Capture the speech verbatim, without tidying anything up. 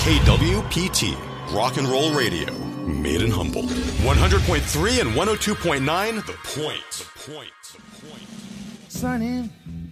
K W P T, Rock and Roll Radio, made in Humboldt. one hundred point three and one oh two point nine, The Point. The Point. The Point. Sign in,